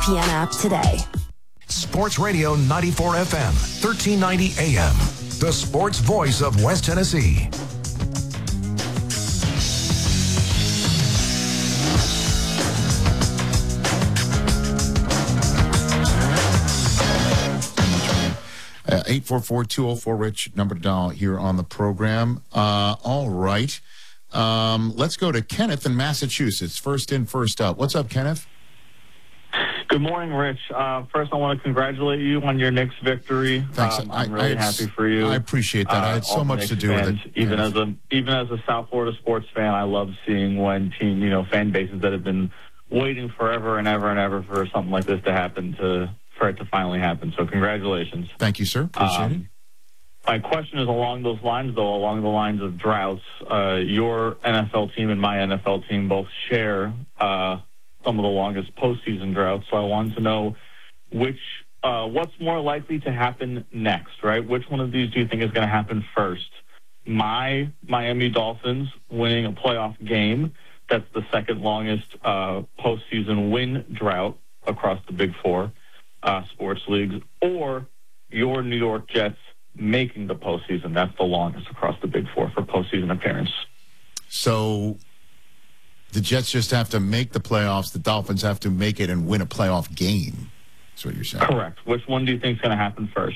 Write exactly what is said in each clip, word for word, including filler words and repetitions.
P N app today. Sports Radio ninety-four F M, thirteen ninety A M. The sports voice of West Tennessee. Uh, eight four four, two oh four, Rich, number to dial here on the program. Uh, all right. Um, let's go to Kenneth in Massachusetts. First in, first up. What's up, Kenneth? Good morning, Rich. Uh, first, I want to congratulate you on your Knicks victory. Thanks. Um, I, I'm really I, happy for you. I appreciate that. Uh, I had so all much Knicks to do fans, with it. Even yeah. as a even as a South Florida sports fan, I love seeing when team, you know, fan bases that have been waiting forever and ever and ever for something like this to happen to for it to finally happen. So, congratulations. Thank you, sir. Appreciate um, it. My question is along those lines, though, along the lines of droughts. Uh, your N F L team and my N F L team both share uh, some of the longest postseason droughts. So I wanted to know which, uh, what's more likely to happen next, right? Which one of these do you think is going to happen first? My Miami Dolphins winning a playoff game. That's the second longest uh, postseason win drought across the Big Four uh, sports leagues, or your New York Jets making the postseason. That's the longest across the Big Four for postseason appearance. So the Jets just have to make the playoffs. The Dolphins have to make it and win a playoff game. That's what you're saying. Correct. Which one do you think is going to happen first?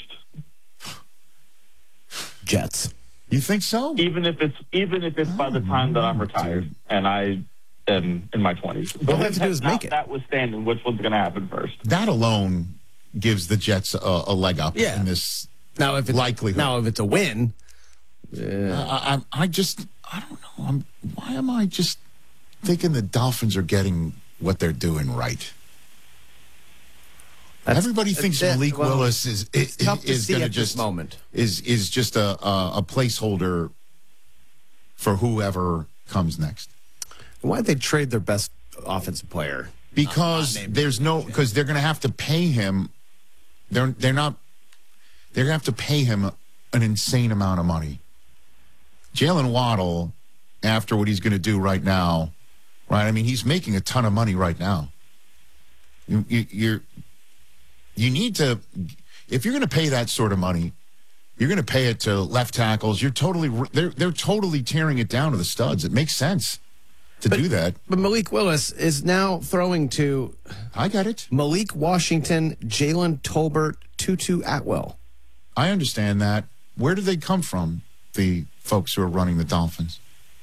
Jets. You think so? Even if it's even if it's oh, by the time that I'm retired dude. and I am in my twenties. All they have to do is make it. Notwithstanding, which one's going to happen first? That alone gives the Jets a, a leg up yeah. in this. Now, if it's likelihood. Now, if it's a win, yeah. I, I, I just, I don't know. I'm, why am I just thinking the Dolphins are getting what they're doing right? That's, Everybody thinks that, Malik well, Willis is is, is going to just moment is is just a, a a placeholder for whoever comes next. Why did they trade their best offensive player? Because there's no because they're going to have to pay him. They're they're not. They're going to have to pay him an insane amount of money. Jalen Waddle, after what he's going to do right now, right? I mean, he's making a ton of money right now. You, you, you're, you need to, if you're going to pay that sort of money, you're going to pay it to left tackles. You're totally, they're they're totally tearing it down to the studs. It makes sense to but, do that. But Malik Willis is now throwing to. I got it. Malik Washington, Jalen Tolbert, Tutu Atwell. I understand that. Where do they come from, the folks who are running the Dolphins?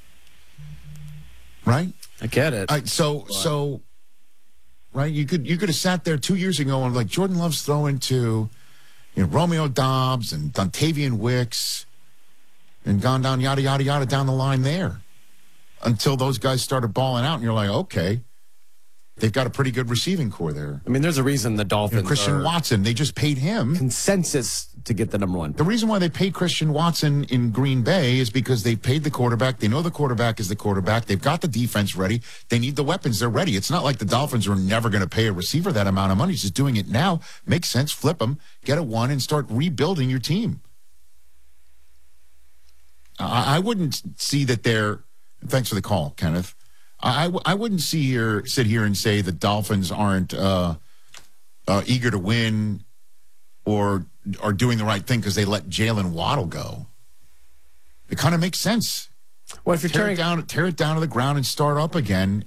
Right? I get it. I, so, but. so, right, you could you could have sat there two years ago and like Jordan Love's throwing to, you know, Romeo Dobbs and Dontavian Wicks and gone down yada, yada, yada down the line there until those guys started balling out and you're like, okay. They've got a pretty good receiving core there. I mean, there's a reason the Dolphins. You know, Christian are Watson, they just paid him. Consensus to get the number one. The reason why they paid Christian Watson in Green Bay is because they paid the quarterback. They know the quarterback is the quarterback. They've got the defense ready. They need the weapons. They're ready. It's not like the Dolphins are never going to pay a receiver that amount of money. He's just doing it now. Makes sense. Flip them, get a one, and start rebuilding your team. I, I wouldn't see that they're. Thanks for the call, Kenneth. I, I wouldn't see here, sit here and say the Dolphins aren't uh, uh, eager to win or are doing the right thing because they let Jalen Waddle go. It kind of makes sense. Well, if you're tear tearing it down, tear it down to the ground and start up again.